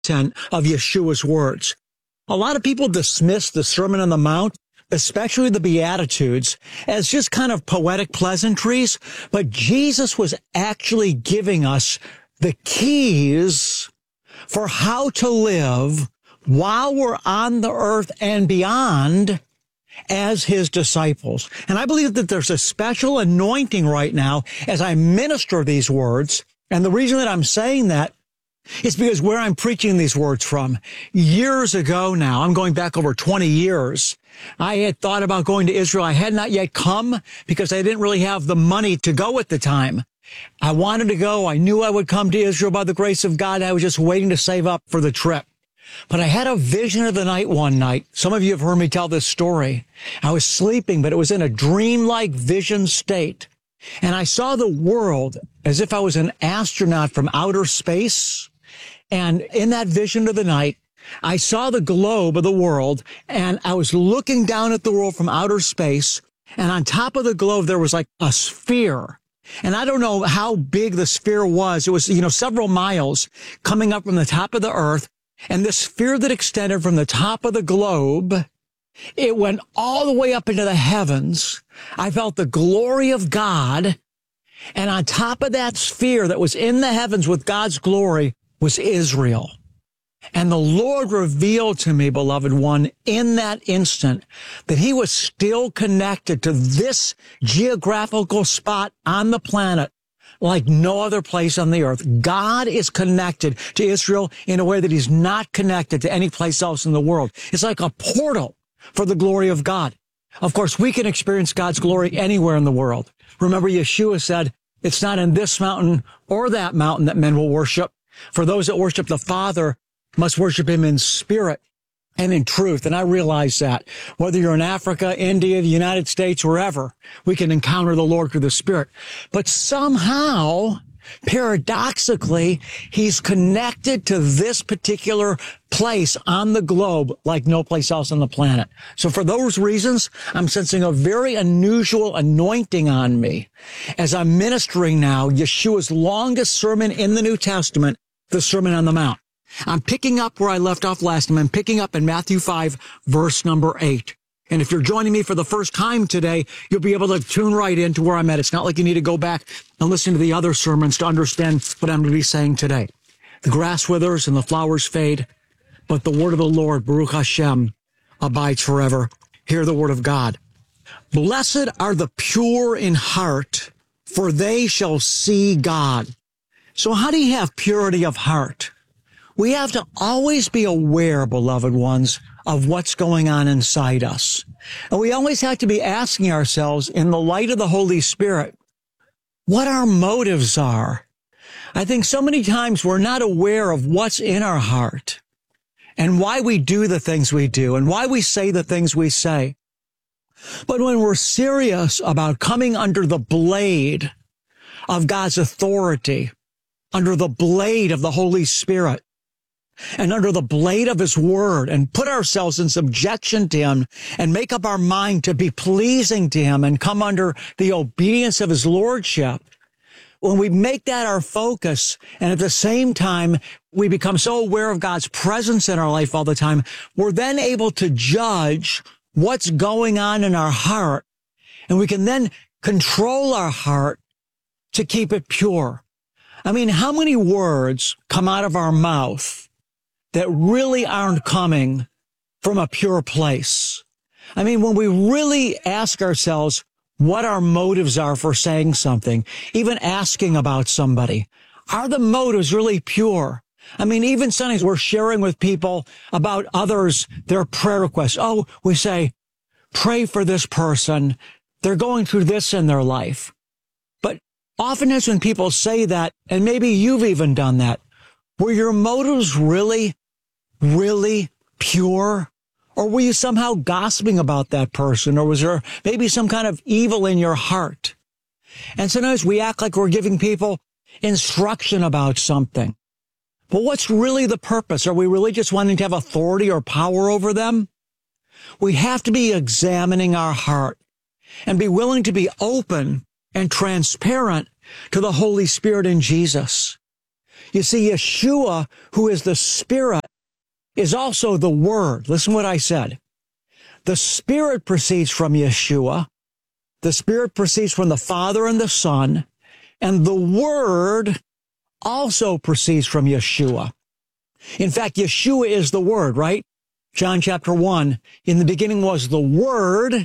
content of Yeshua's words. A lot of people dismiss the Sermon on the Mount, especially the Beatitudes, as just kind of poetic pleasantries, but Jesus was actually giving us the keys for how to live while we're on the earth and beyond as his disciples. And I believe that there's a special anointing right now as I minister these words. And the reason that I'm saying that is because where I'm preaching these words from, years ago now, I'm going back over 20 years, I had thought about going to Israel. I had not yet come because I didn't really have the money to go at the time. I wanted to go. I knew I would come to Israel by the grace of God. I was just waiting to save up for the trip. But I had a vision of the night one night. Some of you have heard me tell this story. I was sleeping, but it was in a dreamlike vision state. And I saw the world as if I was an astronaut from outer space. And in that vision of the night, I saw the globe of the world, and I was looking down at the world from outer space. And on top of the globe, there was like a sphere. And I don't know how big the sphere was. It was, several miles coming up from the top of the earth. And this sphere that extended from the top of the globe, it went all the way up into the heavens. I felt the glory of God. And on top of that sphere that was in the heavens with God's glory was Israel. And the Lord revealed to me, beloved one, in that instant that he was still connected to this geographical spot on the planet like no other place on the earth. God is connected to Israel in a way that he's not connected to any place else in the world. It's like a portal for the glory of God. Of course, we can experience God's glory anywhere in the world. Remember, Yeshua said, it's not in this mountain or that mountain that men will worship. For those that worship the Father must worship him in spirit and in truth. And I realize that whether you're in Africa, India, the United States, wherever, we can encounter the Lord through the Spirit. But somehow, paradoxically, he's connected to this particular place on the globe like no place else on the planet. So for those reasons, I'm sensing a very unusual anointing on me as I'm ministering now Yeshua's longest sermon in the New Testament, the Sermon on the Mount. I'm picking up where I left off last time. I'm picking up in Matthew 5, verse number 8. And if you're joining me for the first time today, you'll be able to tune right into where I'm at. It's not like you need to go back and listen to the other sermons to understand what I'm going to be saying today. The grass withers and the flowers fade, but the word of the Lord, Baruch Hashem, abides forever. Hear the word of God. Blessed are the pure in heart, for they shall see God. So how do you have purity of heart? We have to always be aware, beloved ones, of what's going on inside us. And we always have to be asking ourselves, in the light of the Holy Spirit, what our motives are. I think so many times we're not aware of what's in our heart and why we do the things we do and why we say the things we say. But when we're serious about coming under the blade of God's authority, under the blade of the Holy Spirit, and under the blade of his word, and put ourselves in subjection to him and make up our mind to be pleasing to him and come under the obedience of his lordship, when we make that our focus, and at the same time we become so aware of God's presence in our life all the time, we're then able to judge what's going on in our heart, and we can then control our heart to keep it pure. I mean, how many words come out of our mouth that really aren't coming from a pure place? I mean, when we really ask ourselves what our motives are for saying something, even asking about somebody, are the motives really pure? I mean, even sometimes we're sharing with people about others, their prayer requests. Oh, we say, pray for this person. They're going through this in their life. But oftentimes when people say that, and maybe you've even done that, were your motives really pure? Or were you somehow gossiping about that person? Or was there maybe some kind of evil in your heart? And sometimes we act like we're giving people instruction about something. But what's really the purpose? Are we really just wanting to have authority or power over them? We have to be examining our heart and be willing to be open and transparent to the Holy Spirit in Jesus. You see, Yeshua, who is the Spirit, is also the Word. Listen what I said. The Spirit proceeds from Yeshua. The Spirit proceeds from the Father and the Son. And the Word also proceeds from Yeshua. In fact, Yeshua is the Word, right? John chapter 1, in the beginning was the Word.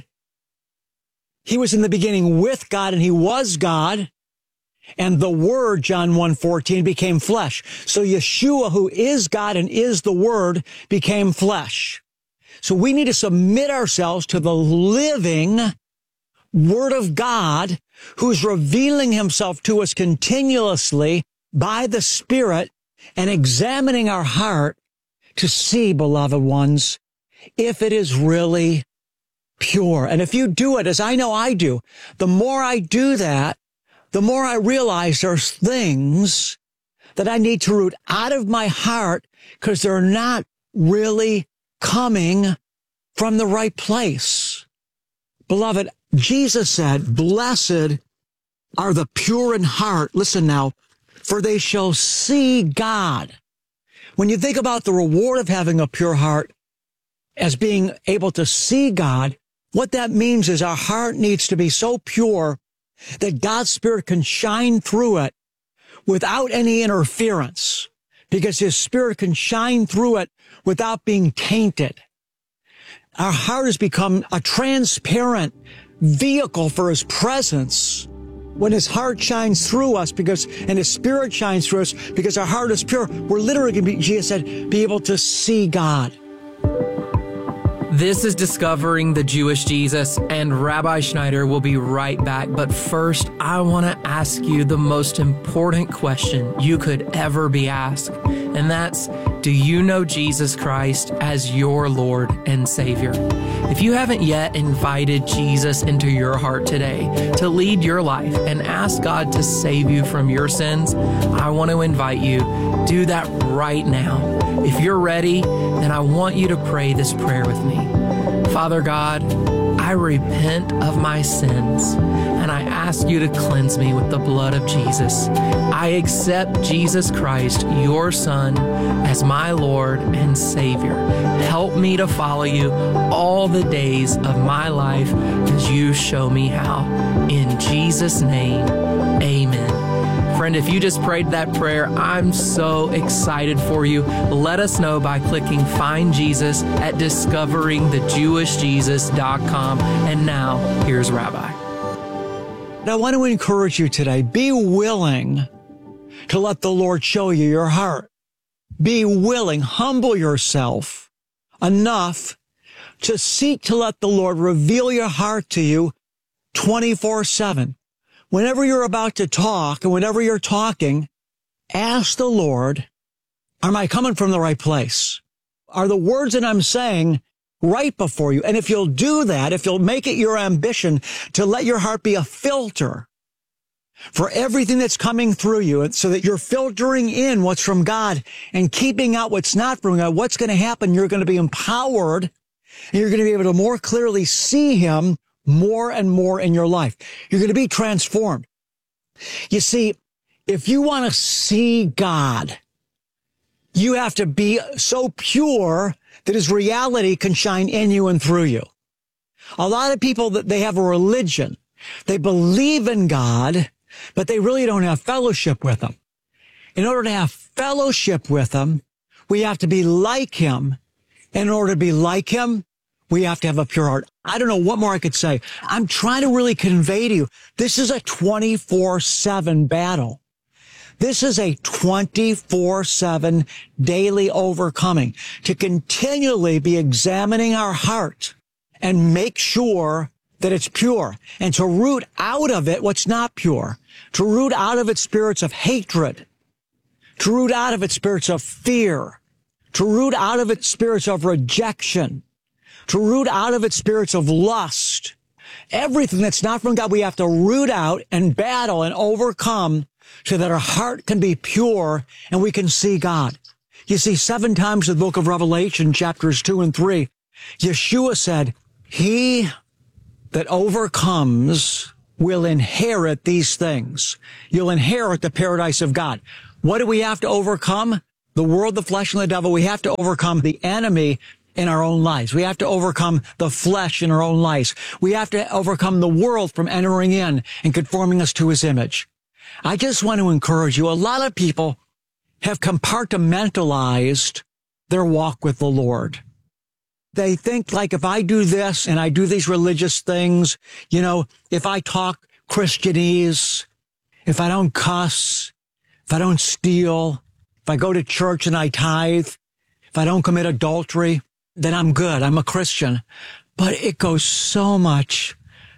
He was in the beginning with God, and he was God. And the Word, John 1:14, became flesh. So Yeshua, who is God and is the Word, became flesh. So we need to submit ourselves to the living Word of God, who's revealing himself to us continuously by the Spirit and examining our heart to see, beloved ones, if it is really pure. And if you do it, as I know I do, the more I do that, the more I realize there's things that I need to root out of my heart because they're not really coming from the right place. Beloved, Jesus said, blessed are the pure in heart. Listen now, for they shall see God. When you think about the reward of having a pure heart as being able to see God, what that means is our heart needs to be so pure that God's Spirit can shine through it without any interference, because his Spirit can shine through it without being tainted. Our heart has become a transparent vehicle for his presence. When his heart shines through us and his Spirit shines through us because our heart is pure, we're literally going to be, Jesus said, be able to see God. This is Discovering the Jewish Jesus, and Rabbi Schneider will be right back. But first, I want to ask you the most important question you could ever be asked, and that's, do you know Jesus Christ as your Lord and Savior? If you haven't yet invited Jesus into your heart today to lead your life and ask God to save you from your sins, I want to invite you, do that right now. If you're ready, then I want you to pray this prayer with me. Father God, I repent of my sins, and I ask you to cleanse me with the blood of Jesus. I accept Jesus Christ, your Son, as my Lord and Savior. Help me to follow you all the days of my life as you show me how. In Jesus' name, amen. Friend, if you just prayed that prayer, I'm so excited for you. Let us know by clicking Find Jesus at discoveringthejewishjesus.com. And now, here's Rabbi. And I want to encourage you today, be willing to let the Lord show you your heart. Be willing, humble yourself enough to seek to let the Lord reveal your heart to you 24/7. Whenever you're about to talk and whenever you're talking, ask the Lord, am I coming from the right place? Are the words that I'm saying right before you? And if you'll do that, if you'll make it your ambition to let your heart be a filter for everything that's coming through you, so that you're filtering in what's from God and keeping out what's not from God, what's going to happen? You're going to be empowered, and you're going to be able to more clearly see him more and more in your life. You're going to be transformed. You see, if you want to see God, you have to be so pure that his reality can shine in you and through you. A lot of people, that they have a religion. They believe in God, but they really don't have fellowship with him. In order to have fellowship with him, we have to be like him. And in order to be like him, we have to have a pure heart. I don't know what more I could say. I'm trying to really convey to you, this is a 24/7 battle. This is a 24/7 daily overcoming, to continually be examining our heart and make sure that it's pure, and to root out of it what's not pure, to root out of it spirits of hatred, to root out of it spirits of fear, to root out of it spirits of rejection, to root out of it spirits of lust. Everything that's not from God, we have to root out and battle and overcome so that our heart can be pure and we can see God. You see, 7 times in the book of Revelation, chapters 2 and 3, Yeshua said, he that overcomes will inherit these things. You'll inherit the paradise of God. What do we have to overcome? The world, the flesh, and the devil. We have to overcome the enemy in our own lives. We have to overcome the flesh in our own lives. We have to overcome the world from entering in and conforming us to his image. I just want to encourage you. A lot of people have compartmentalized their walk with the Lord. They think like, if I do this and I do these religious things, if I talk Christianese, if I don't cuss, if I don't steal, if I go to church and I tithe, if I don't commit adultery, then I'm good. I'm a Christian. But it goes so much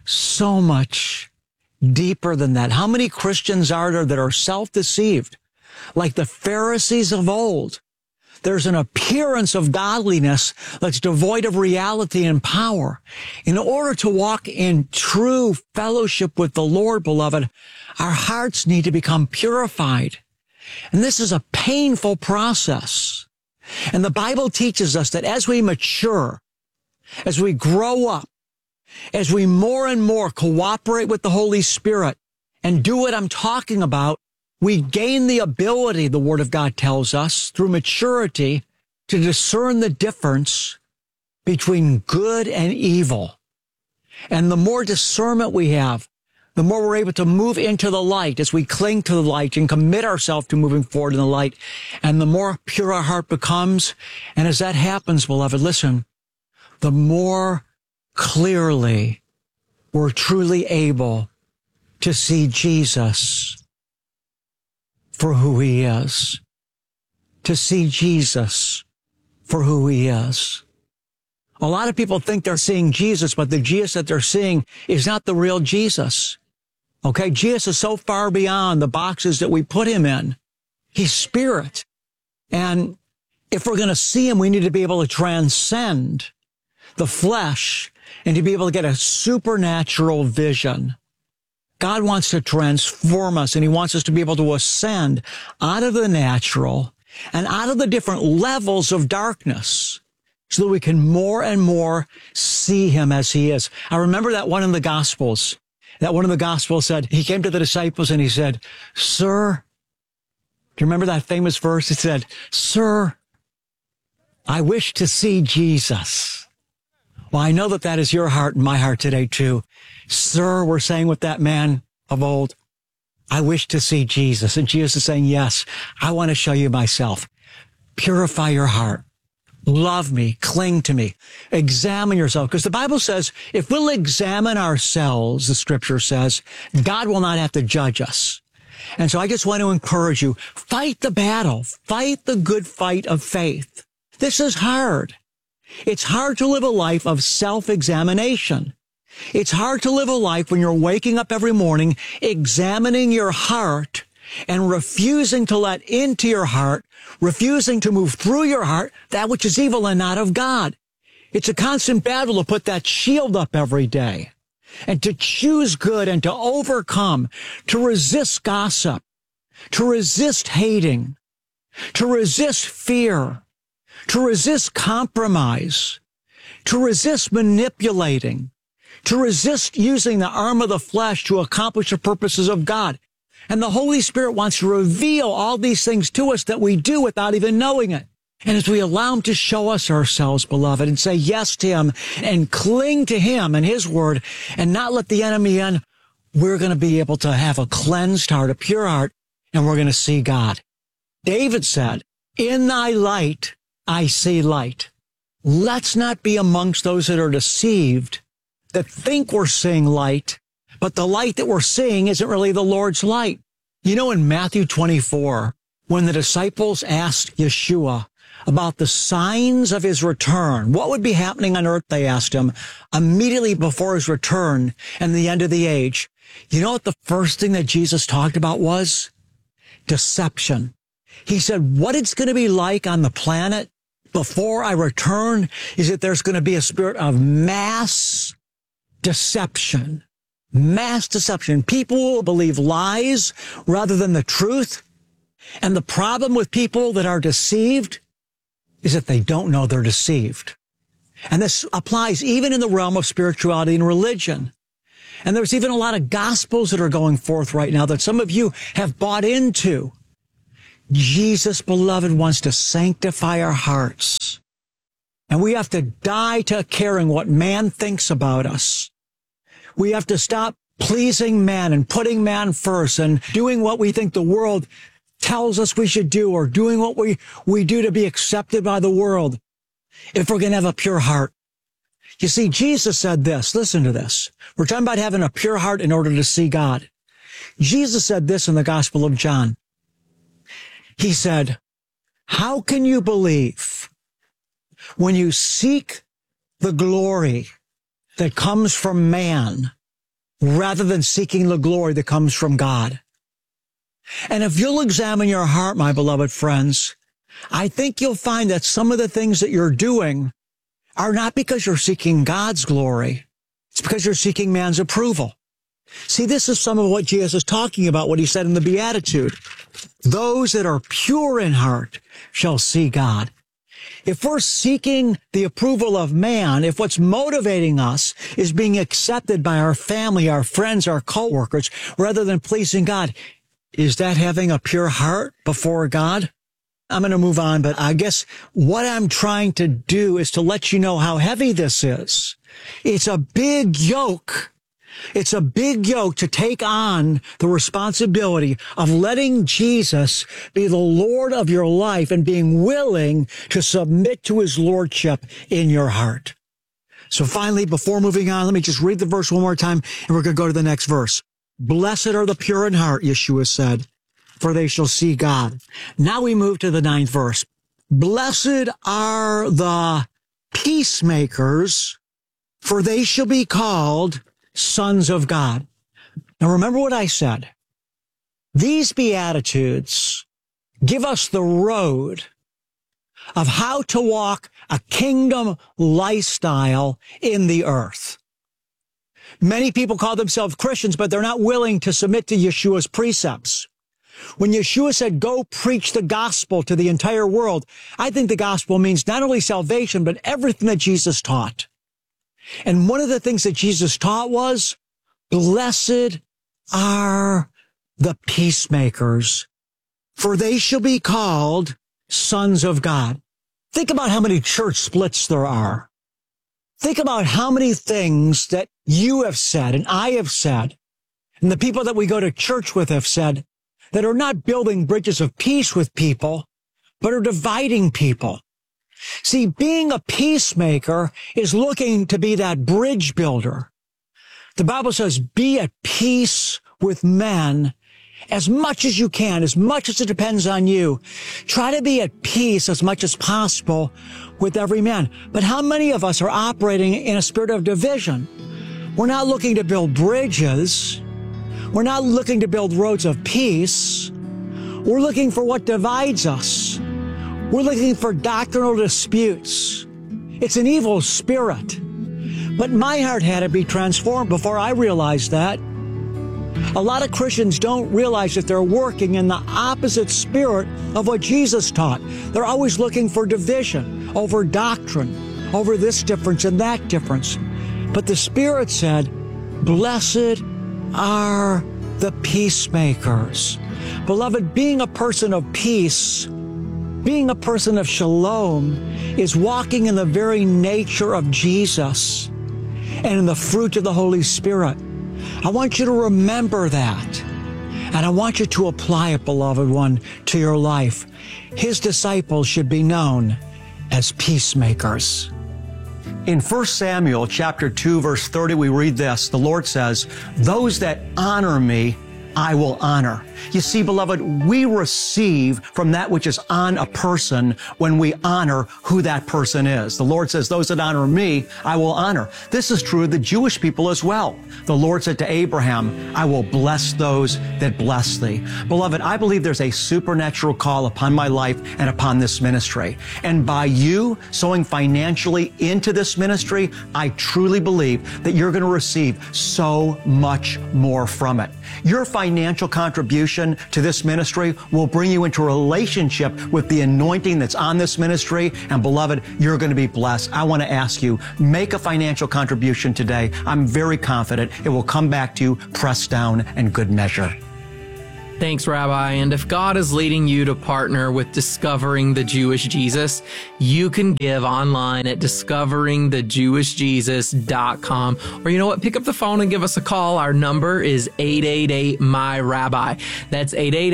deeper than that. How many Christians are there that are self-deceived? Like the Pharisees of old. There's an appearance of godliness that's devoid of reality and power. In order to walk in true fellowship with the Lord, beloved, our hearts need to become purified. And this is a painful process. And the Bible teaches us that as we mature, as we grow up, as we more and more cooperate with the Holy Spirit and do what I'm talking about, we gain the ability, the Word of God tells us, through maturity to discern the difference between good and evil. And the more discernment we have, the more we're able to move into the light as we cling to the light and commit ourselves to moving forward in the light. And the more pure our heart becomes. And as that happens, beloved, listen, the more clearly we're truly able to see Jesus for who he is. To see Jesus for who he is. A lot of people think they're seeing Jesus, but the Jesus that they're seeing is not the real Jesus. Okay, Jesus is so far beyond the boxes that we put him in. He's spirit. And if we're going to see him, we need to be able to transcend the flesh and to be able to get a supernatural vision. God wants to transform us, and he wants us to be able to ascend out of the natural and out of the different levels of darkness so that we can more and more see him as he is. I remember that one in the Gospels. That one of the Gospels said, he came to the disciples and he said, "Sir," do you remember that famous verse? It said, "Sir, I wish to see Jesus." Well, I know that that is your heart and my heart today too. Sir, we're saying with that man of old, I wish to see Jesus. And Jesus is saying, yes, I want to show you myself. Purify your heart. Love me, cling to me, examine yourself. Because the Bible says, if we'll examine ourselves, the scripture says, God will not have to judge us. And so I just want to encourage you, fight the battle, fight the good fight of faith. This is hard. It's hard to live a life of self-examination. It's hard to live a life when you're waking up every morning, examining your heart and refusing to let into your heart, refusing to move through your heart, that which is evil and not of God. It's a constant battle to put that shield up every day and to choose good and to overcome, to resist gossip, to resist hating, to resist fear, to resist compromise, to resist manipulating, to resist using the arm of the flesh to accomplish the purposes of God. And the Holy Spirit wants to reveal all these things to us that we do without even knowing it. And as we allow him to show us ourselves, beloved, and say yes to him and cling to him and his word and not let the enemy in, we're going to be able to have a cleansed heart, a pure heart, and we're going to see God. David said, "In thy light, I see light." Let's not be amongst those that are deceived, that think we're seeing light, but the light that we're seeing isn't really the Lord's light. You know, in Matthew 24, when the disciples asked Yeshua about the signs of his return, what would be happening on earth, they asked him, immediately before his return and the end of the age. You know what the first thing that Jesus talked about was? Deception. He said, what it's going to be like on the planet before I return is that there's going to be a spirit of mass deception. Mass deception. People will believe lies rather than the truth. And the problem with people that are deceived is that they don't know they're deceived. And this applies even in the realm of spirituality and religion. And there's even a lot of gospels that are going forth right now that some of you have bought into. Jesus, beloved, wants to sanctify our hearts. And we have to die to caring what man thinks about us. We have to stop pleasing man and putting man first and doing what we think the world tells us we should do, or doing what we do to be accepted by the world, if we're going to have a pure heart. You see, Jesus said this. Listen to this. We're talking about having a pure heart in order to see God. Jesus said this in the Gospel of John. He said, how can you believe when you seek the glory that comes from man rather than seeking the glory that comes from God? And if you'll examine your heart, my beloved friends, I think you'll find that some of the things that you're doing are not because you're seeking God's glory. It's because you're seeking man's approval. See, this is some of what Jesus is talking about, what he said in the Beatitude. Those that are pure in heart shall see God. If we're seeking the approval of man, if what's motivating us is being accepted by our family, our friends, our coworkers, rather than pleasing God, is that having a pure heart before God? I'm going to move on, but I guess what I'm trying to do is to let you know how heavy this is. It's a big yoke. It's a big yoke to take on the responsibility of letting Jesus be the Lord of your life and being willing to submit to his lordship in your heart. So finally, before moving on, let me just read the verse one more time, and we're going to go to the next verse. Blessed are the pure in heart, Yeshua said, for they shall see God. Now we move to the 9th verse. Blessed are the peacemakers, for they shall be called sons of God. Now remember what I said. These Beatitudes give us the road of how to walk a kingdom lifestyle in the earth. Many people call themselves Christians, but they're not willing to submit to Yeshua's precepts. When Yeshua said, go preach the gospel to the entire world, I think the gospel means not only salvation, but everything that Jesus taught. And one of the things that Jesus taught was, blessed are the peacemakers, for they shall be called sons of God. Think about how many church splits there are. Think about how many things that you have said and I have said, and the people that we go to church with have said, that are not building bridges of peace with people, but are dividing people. See, being a peacemaker is looking to be that bridge builder. The Bible says, be at peace with men as much as you can, as much as it depends on you. Try to be at peace as much as possible with every man. But how many of us are operating in a spirit of division? We're not looking to build bridges. We're not looking to build roads of peace. We're looking for what divides us. We're looking for doctrinal disputes. It's an evil spirit. But my heart had to be transformed before I realized that. A lot of Christians don't realize that they're working in the opposite spirit of what Jesus taught. They're always looking for division over doctrine, over this difference and that difference. But the Spirit said, blessed are the peacemakers. Beloved, being a person of peace, being a person of shalom, is walking in the very nature of Jesus and in the fruit of the Holy Spirit. I want you to remember that. And I want you to apply it, beloved one, to your life. His disciples should be known as peacemakers. In 1 Samuel chapter 2, verse 30, we read this. The Lord says, those that honor me, I will honor. You see, beloved, we receive from that which is on a person when we honor who that person is. The Lord says, those that honor me, I will honor. This is true of the Jewish people as well. The Lord said to Abraham, I will bless those that bless thee. Beloved, I believe there's a supernatural call upon my life and upon this ministry. And by you sowing financially into this ministry, I truly believe that you're going to receive so much more from it. Your financial contribution to this ministry will bring you into a relationship with the anointing that's on this ministry. And beloved, you're going to be blessed. I want to ask you, make a financial contribution today. I'm very confident it will come back to you, pressed down and good measure. Thanks, Rabbi. And if God is leading you to partner with Discovering the Jewish Jesus, you can give online at discoveringthejewishjesus.com. Or you know what? Pick up the phone and give us a call. Our number is 888-MY-RABBI. That's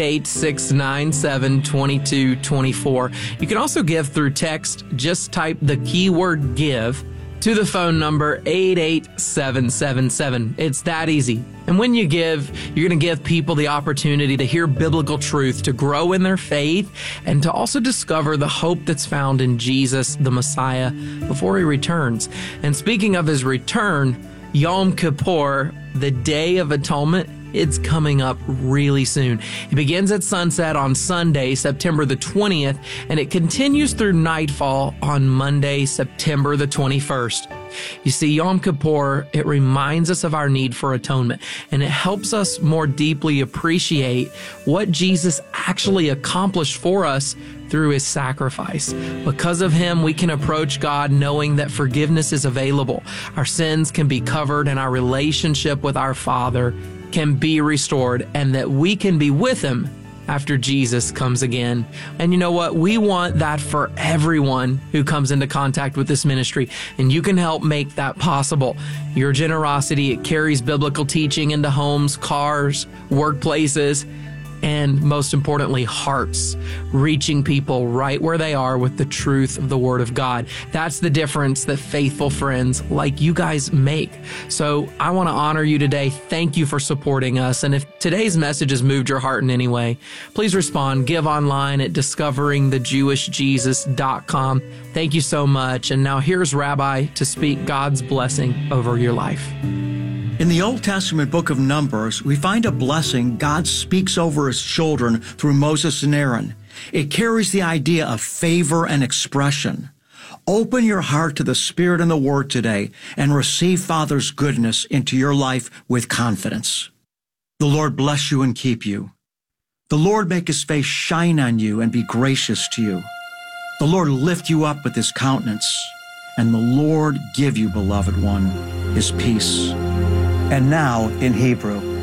888-697-2224. You can also give through text. Just type the keyword give to the phone number 88777. It's that easy. And when you give, you're going to give people the opportunity to hear biblical truth, to grow in their faith, and to also discover the hope that's found in Jesus, the Messiah, before he returns. And speaking of his return, Yom Kippur, the Day of Atonement, it's coming up really soon. It begins at sunset on Sunday, September the 20th, and it continues through nightfall on Monday, September the 21st. You see, Yom Kippur, it reminds us of our need for atonement, and it helps us more deeply appreciate what Jesus actually accomplished for us through his sacrifice. Because of him, we can approach God knowing that forgiveness is available. Our sins can be covered, and our relationship with our Father can be restored, and that we can be with him after Jesus comes again. And you know what? We want that for everyone who comes into contact with this ministry, and you can help make that possible. Your generosity, it carries biblical teaching into homes, cars, workplaces, and most importantly, hearts, reaching people right where they are with the truth of the Word of God. That's the difference that faithful friends like you guys make. So I want to honor you today. Thank you for supporting us. And if today's message has moved your heart in any way, please respond. Give online at discoveringthejewishjesus.com. Thank you so much. And now here's Rabbi to speak God's blessing over your life. In the Old Testament book of Numbers, we find a blessing God speaks over his children through Moses and Aaron. It carries the idea of favor and expression. Open your heart to the Spirit and the Word today and receive Father's goodness into your life with confidence. The Lord bless you and keep you. The Lord make his face shine on you and be gracious to you. The Lord lift you up with his countenance, and the Lord give you, beloved one, his peace. And now in Hebrew.